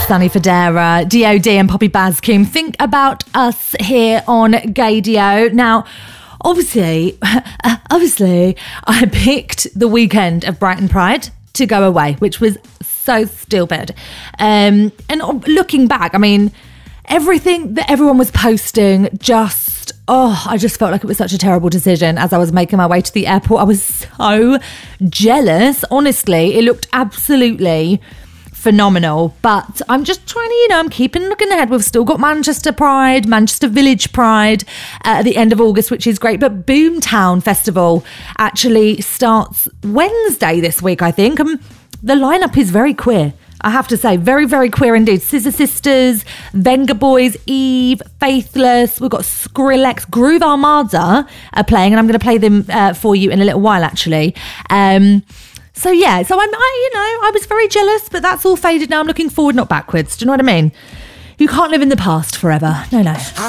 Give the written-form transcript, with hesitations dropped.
Sunny Federa, DOD and Poppy Bascombe. Think about us here on Gaydio. Now, obviously, I picked the weekend of Brighton Pride to go away, which was so stupid. And looking back, I mean, everything that everyone was posting I just felt like it was such a terrible decision as I was making my way to the airport. I was so jealous. Honestly, it looked absolutely phenomenal. But I'm just trying to, I'm keeping looking ahead. We've still got Manchester Pride, Manchester Village Pride at the end of August, which is great. But Boomtown Festival actually starts Wednesday this week, I think. The lineup is very queer. I have to say, very, very queer indeed. Scissor Sisters, Venga Boys, Eve, Faithless. We've got Skrillex, Groove Armada are playing, and I'm going to play them for you in a little while, actually. So I was very jealous, but that's all faded now. I'm looking forward, not backwards. Do you know what I mean? You can't live in the past forever. No.